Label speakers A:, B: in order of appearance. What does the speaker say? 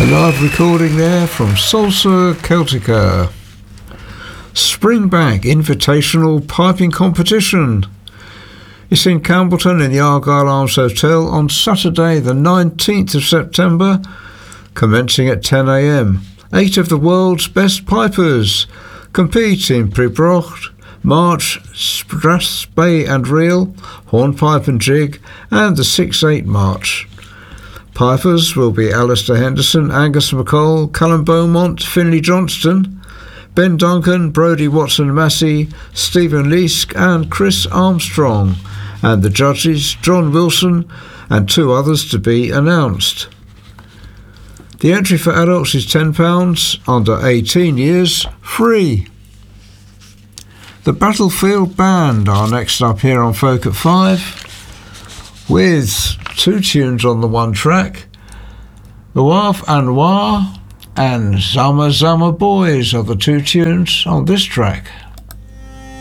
A: A live recording there from Salsa Celtica. Springbank Invitational Piping Competition. It's in Campbellton in the Argyle Arms Hotel on Saturday the 19th of September, commencing at 10 a.m. 8 of the world's best pipers compete in Pibroch, March, Strathspey and Reel, Hornpipe and Jig, and the 6/8 March. Pipers will be Alistair Henderson, Angus McCall, Callum Beaumont, Finlay Johnston, Ben Duncan, Brodie Watson-Massey, Stephen Leask and Chris Armstrong, and the judges John Wilson and 2 others to be announced. The entry for adults is £10, under 18 years, free. The Battlefield Band are next up here on Folk at 5, with 2 tunes on the one track. Waf Anwar and Zama Zama Boys are the 2 tunes on this track.